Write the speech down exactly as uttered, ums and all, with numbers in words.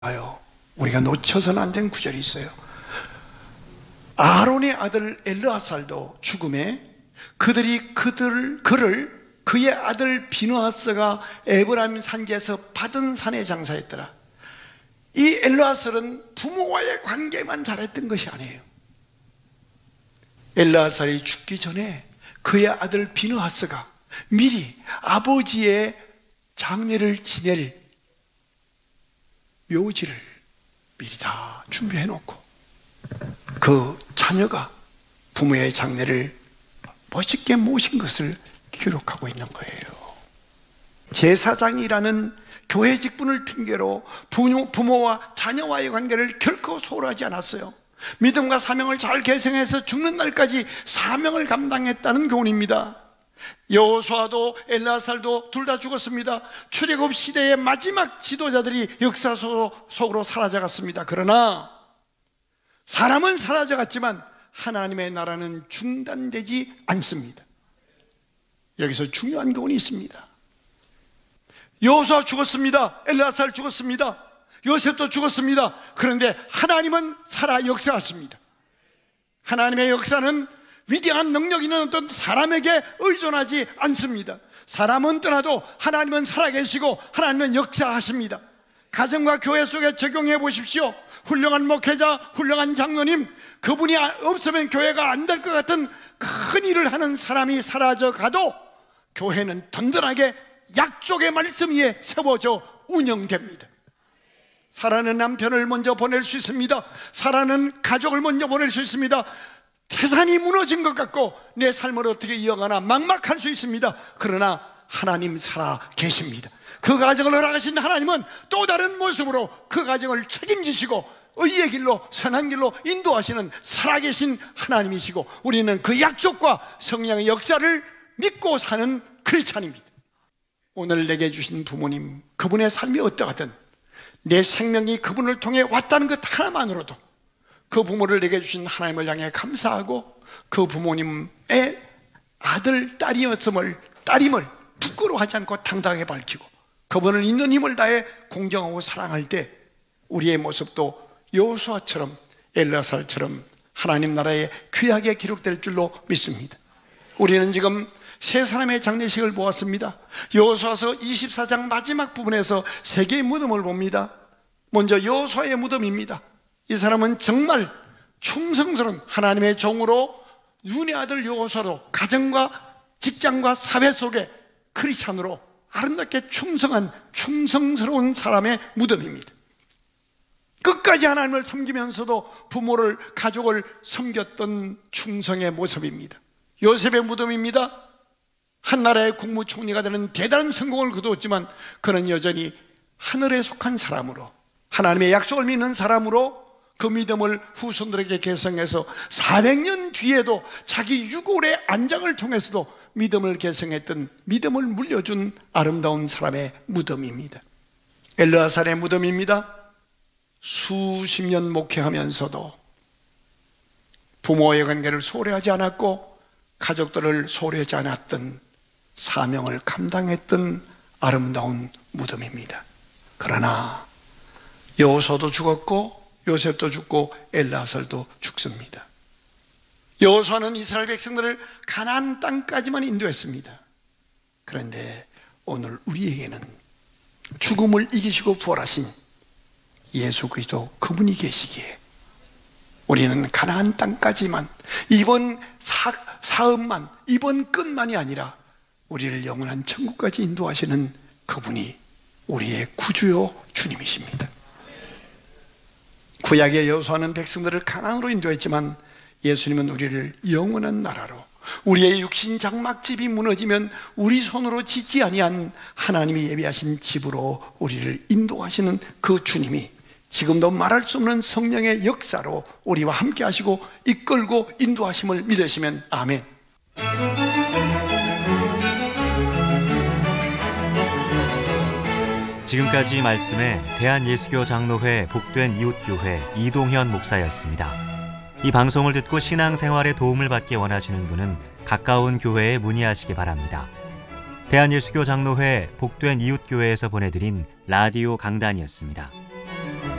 아요. 우리가 놓쳐서는 안 된 구절이 있어요. 아론의 아들 엘르아살도 죽음에 그들이 그들 그를 그의 아들 비느하스가 에브라임 산지에서 받은 산에 장사했더라. 이 엘르아살은 부모와의 관계만 잘했던 것이 아니에요. 엘르아살이 죽기 전에 그의 아들 비느하스가 미리 아버지의 장례를 지낼 묘지를 미리 다 준비해 놓고 그 자녀가 부모의 장례를 멋있게 모신 것을 기록하고 있는 거예요. 제사장이라는 교회 직분을 핑계로 부모, 부모와 자녀와의 관계를 결코 소홀하지 않았어요. 믿음과 사명을 잘 계승해서 죽는 날까지 사명을 감당했다는 교훈입니다. 여호수아도 엘르아살도 둘 다 죽었습니다. 출애굽 시대의 마지막 지도자들이 역사 속으로 사라져갔습니다. 그러나 사람은 사라져갔지만 하나님의 나라는 중단되지 않습니다. 여기서 중요한 교훈이 있습니다. 여호수아 죽었습니다. 엘르아살 죽었습니다. 요셉도 죽었습니다. 그런데 하나님은 살아 역사하십니다. 하나님의 역사는 위대한 능력 있는 어떤 사람에게 의존하지 않습니다. 사람은 떠나도 하나님은 살아계시고 하나님은 역사하십니다. 가정과 교회 속에 적용해 보십시오. 훌륭한 목회자, 훌륭한 장로님, 그분이 없으면 교회가 안 될 것 같은 큰 일을 하는 사람이 사라져가도 교회는 든든하게 약속의 말씀 위에 세워져 운영됩니다. 사랑하는 남편을 먼저 보낼 수 있습니다. 사랑하는 가족을 먼저 보낼 수 있습니다. 태산이 무너진 것 같고 내 삶을 어떻게 이어가나 막막할 수 있습니다. 그러나 하나님 살아 계십니다. 그 가정을 허락하신 하나님은 또 다른 모습으로 그 가정을 책임지시고 의의 길로 선한 길로 인도하시는 살아계신 하나님이시고 우리는 그 약속과 성령의 역사를 믿고 사는 크리스찬입니다. 오늘 내게 주신 부모님, 그분의 삶이 어떠하든 내 생명이 그분을 통해 왔다는 것 하나만으로도 그 부모를 내게 주신 하나님을 향해 감사하고 그 부모님의 아들, 딸이었음을, 딸임을 부끄러워하지 않고 당당하게 밝히고 그분을 있는 힘을 다해 공경하고 사랑할 때 우리의 모습도 여호수아처럼 엘르아살처럼 하나님 나라에 귀하게 기록될 줄로 믿습니다. 우리는 지금 세 사람의 장례식을 보았습니다. 여호수아서 이십사 장 마지막 부분에서 세 개의 무덤을 봅니다. 먼저 여호수아의 무덤입니다. 이 사람은 정말 충성스러운 하나님의 종으로 눈의 아들 여호수아로 가정과 직장과 사회 속에 크리스찬으로 아름답게 충성한 충성스러운 사람의 무덤입니다. 끝까지 하나님을 섬기면서도 부모를 가족을 섬겼던 충성의 모습입니다. 요셉의 무덤입니다. 한 나라의 국무총리가 되는 대단한 성공을 거두었지만 그는 여전히 하늘에 속한 사람으로 하나님의 약속을 믿는 사람으로 그 믿음을 후손들에게 계승해서 사백 년 뒤에도 자기 유골의 안장을 통해서도 믿음을 계승했던 믿음을 물려준 아름다운 사람의 무덤입니다. 엘르아살의 무덤입니다. 수십 년 목회하면서도 부모의 관계를 소홀히 하지 않았고 가족들을 소홀히 하지 않았던 사명을 감당했던 아름다운 무덤입니다. 그러나 여호수아도 죽었고 요셉도 죽고 엘르아살도 죽습니다. 여호수아는 이스라엘 백성들을 가나안 땅까지만 인도했습니다. 그런데 오늘 우리에게는 죽음을 이기시고 부활하신 예수 그리스도 그분이 계시기에 우리는 가나안 땅까지만 이번 사, 사업만 이번 끝만이 아니라 우리를 영원한 천국까지 인도하시는 그분이 우리의 구주요 주님이십니다. 구약의 여호수아는 백성들을 가나안으로 인도했지만 예수님은 우리를 영원한 나라로 우리의 육신 장막집이 무너지면 우리 손으로 짓지 아니한 하나님이 예비하신 집으로 우리를 인도하시는 그 주님이 지금도 말할 수 없는 성령의 역사로 우리와 함께 하시고 이끌고 인도하심을 믿으시면 아멘. 지금까지 말씀에 대한예수교 장로회 복된 이웃교회 이동현 목사였습니다. 이 방송을 듣고 신앙생활에 도움을 받기 원하시는 분은 가까운 교회에 문의하시기 바랍니다. 대한예수교 장로회 복된 이웃교회에서 보내드린 라디오 강단이었습니다.